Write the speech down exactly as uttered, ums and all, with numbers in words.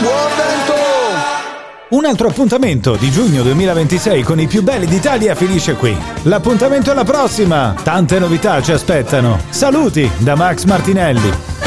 Buon vento! Un altro appuntamento di giugno duemilaventisei con i più belli d'Italia finisce qui. L'appuntamento è alla prossima! Tante novità ci aspettano. Saluti da Max Martinelli.